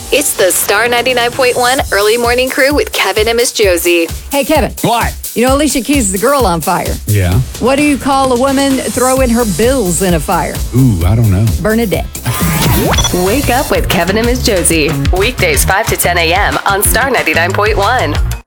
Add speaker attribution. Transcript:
Speaker 1: It's the Star 99.1 Early Morning Crew with Kevin and Miss Josie.
Speaker 2: Hey, Kevin.
Speaker 3: What?
Speaker 2: You know Alicia Keys is the girl on fire.
Speaker 3: Yeah.
Speaker 2: What do you call a woman throwing her bills in a fire?
Speaker 3: Ooh, I don't know.
Speaker 2: Bernadette.
Speaker 1: Wake up with Kevin and Miss Josie. Weekdays 5 to 10 a.m. on Star 99.1.